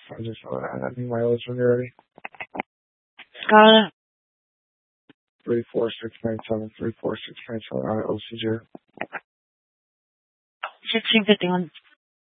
I just I need my others when you're ready. Got it. 34697, 34697. All right, OCG. 1651.